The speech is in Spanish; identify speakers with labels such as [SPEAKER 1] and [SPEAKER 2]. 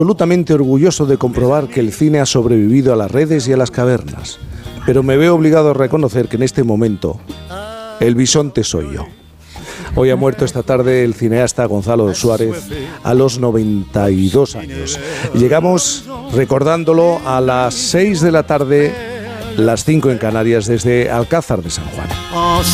[SPEAKER 1] absolutamente orgulloso de comprobar que el cine ha sobrevivido a las redes y a las cavernas, pero me veo obligado a reconocer que en este momento el bisonte soy yo. Hoy ha muerto esta tarde el cineasta Gonzalo Suárez a los 92 años. Llegamos recordándolo a las 6 de la tarde, las 5 en Canarias, desde Alcázar de San Juan.